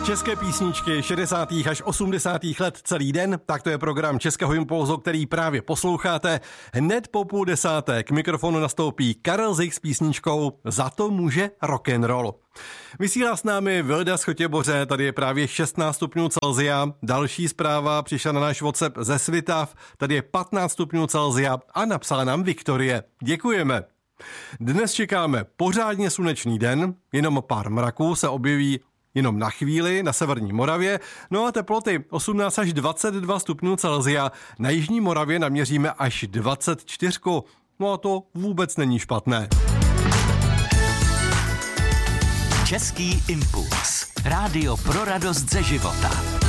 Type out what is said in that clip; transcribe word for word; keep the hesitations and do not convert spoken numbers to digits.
České písničky šedesátých až osmdesátých let celý den, tak to je program Českého impulzu, který právě posloucháte. Hned po půl desáté k mikrofonu nastoupí Karel Zich s písničkou Za to může rock'n'roll. Vysílá s námi Vilda z Chotěboře, tady je právě šestnáct stupňů Celsia. Další zpráva přišla na náš WhatsApp ze Svitav, tady je patnáct stupňů Celsia a napsala nám Viktorie. Děkujeme. Dnes čekáme pořádně slunečný den, jenom pár mraků se objeví jenom na chvíli na severní Moravě, no a teploty osmnáct až dvacet dva stupňů Celsia, na jižní Moravě naměříme až dvacet čtyři, no a to vůbec není špatné. Český impuls. Rádio pro radost ze života.